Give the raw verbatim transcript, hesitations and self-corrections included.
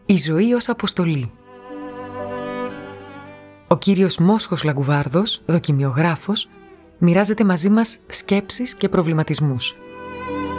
Η ζωή ως αποστολή. Ο κύριος Μόσχος Λαγκουβάρδος, δοκιμιογράφος, μοιράζεται μαζί μας σκέψεις και προβληματισμούς.